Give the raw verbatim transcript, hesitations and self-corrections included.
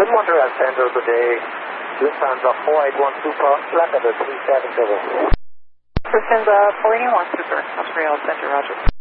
Good Montreal Center, good day. Lufthansa four eight one Super, flight level three seven zero. Lufthansa four eight one Super, Montreal Center, roger.